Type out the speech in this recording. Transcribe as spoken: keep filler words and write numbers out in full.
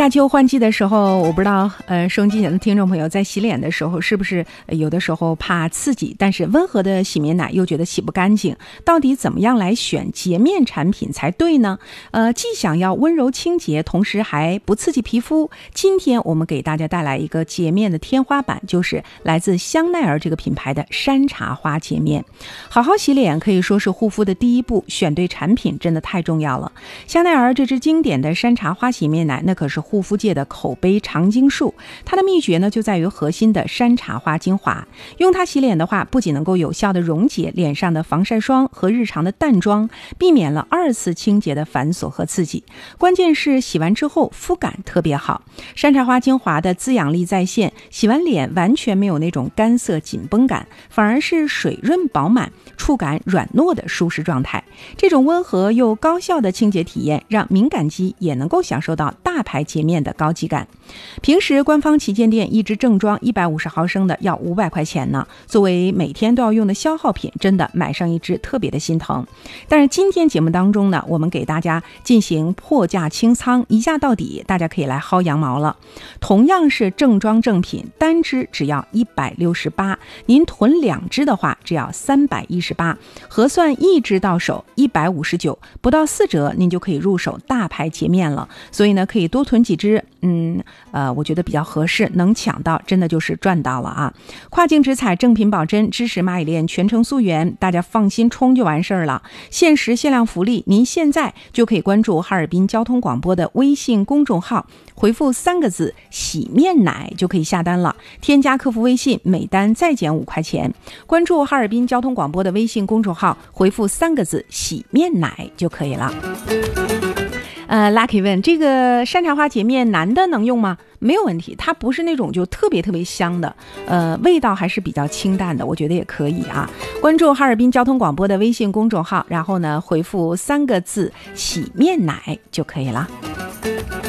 秋换季的时候，我不知道呃收音机前的听众朋友在洗脸的时候是不是、呃、有的时候怕刺激，但是温和的洗面奶又觉得洗不干净，到底怎么样来选洁面产品才对呢？呃，既想要温柔清洁，同时还不刺激皮肤。今天我们给大家带来一个洁面的天花板，就是来自香奈儿这个品牌的山茶花洁面。好好洗脸可以说是护肤的第一步，选对产品真的太重要了。香奈儿这支经典的山茶花洗面奶，那可是护肤界的口碑长青树。它的秘诀呢，就在于核心的山茶花精华。用它洗脸的话，不仅能够有效的溶解脸上的防晒霜和日常的淡妆，避免了二次清洁的繁琐和刺激。关键是洗完之后肤感特别好。山茶花精华的滋养力在线，洗完脸完全没有那种干涩紧绷感，反而是水润饱满，触感软糯的舒适状态。这种温和又高效的清洁体验，让敏感肌也能够享受到大牌洁面的高级感。平时官方旗舰店一支正装一百五十毫升的要五百块钱呢，作为每天都要用的消耗品，真的买上一支特别的心疼。但是今天节目当中呢，我们给大家进行破价清仓，一价到底，大家可以来薅羊毛了。同样是正装正品，单支只要一百六十八，您囤两支的话只要三百一十八，核算一支到手一百五十九，不到四折您就可以入手大牌洁面了。所以呢，可以多囤几支，嗯，呃，我觉得比较合适，能抢到真的就是赚到了啊！跨境直采，正品保真，支持蚂蚁链全程溯源，大家放心冲就完事儿了。限时限量福利，您现在就可以关注哈尔滨交通广播的微信公众号，回复三个字洗面奶就可以下单了，添加客服微信，每单再减五块钱。关注哈尔滨交通广播的微信公众号，回复三个字洗面奶就可以了。呃 Lucky 问，这个山茶花洁面男的能用吗？没有问题，它不是那种就特别特别香的，呃，味道还是比较清淡的，我觉得也可以啊。关注哈尔滨交通广播的微信公众号，然后呢回复三个字洗面奶就可以了。